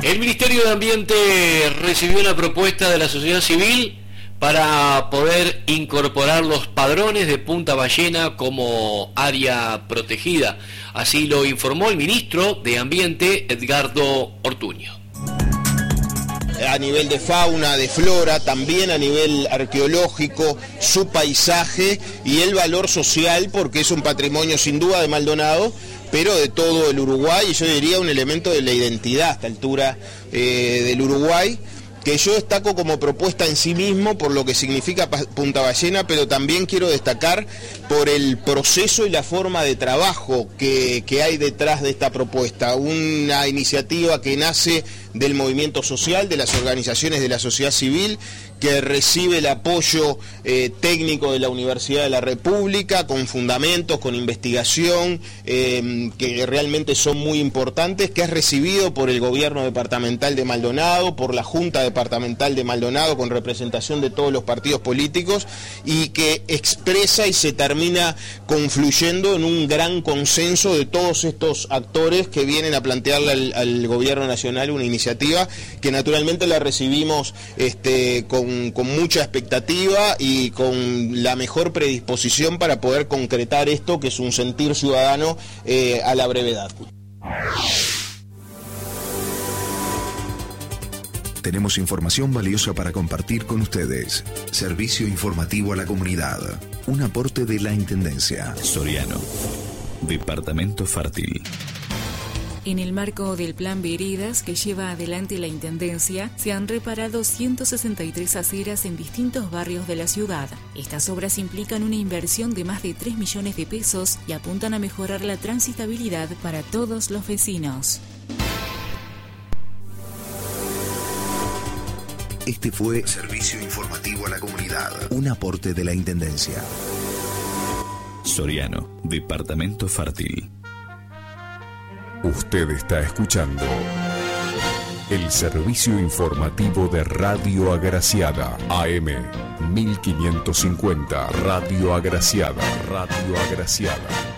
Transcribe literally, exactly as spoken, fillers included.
El Ministerio de Ambiente recibió una propuesta de la sociedad civil para poder incorporar los padrones de Punta Ballena como área protegida. Así lo informó el ministro de Ambiente, Edgardo Ortuño. A nivel de fauna, de flora, también a nivel arqueológico, su paisaje y el valor social, porque es un patrimonio sin duda de Maldonado, pero de todo el Uruguay, y yo diría un elemento de la identidad a esta altura eh, del Uruguay, que yo destaco como propuesta en sí mismo por lo que significa Punta Ballena, pero también quiero destacar por el proceso y la forma de trabajo que, que hay detrás de esta propuesta. Una iniciativa que nace del movimiento social, de las organizaciones de la sociedad civil, que recibe el apoyo eh, técnico de la Universidad de la República, con fundamentos, con investigación, eh, que realmente son muy importantes, que es recibido por el gobierno departamental de Maldonado, por la Junta Departamental de Maldonado, con representación de todos los partidos políticos, y que expresa y se termina confluyendo en un gran consenso de todos estos actores que vienen a plantearle al, al gobierno nacional una iniciativa que naturalmente la recibimos este, con con mucha expectativa y con la mejor predisposición para poder concretar esto, que es un sentir ciudadano eh, a la brevedad. Tenemos información valiosa para compartir con ustedes. Servicio informativo a la comunidad. Un aporte de la Intendencia. Soriano, Departamento Fértil. En el marco del Plan Veredas que lleva adelante la Intendencia, se han reparado ciento sesenta y tres aceras en distintos barrios de la ciudad. Estas obras implican una inversión de más de tres millones de pesos y apuntan a mejorar la transitabilidad para todos los vecinos. Este fue Servicio Informativo a la Comunidad, un aporte de la Intendencia. Soriano, Departamento Fértil. Usted está escuchando el servicio informativo de Radio Agraciada, A M mil quinientos cincuenta, Radio Agraciada, Radio Agraciada.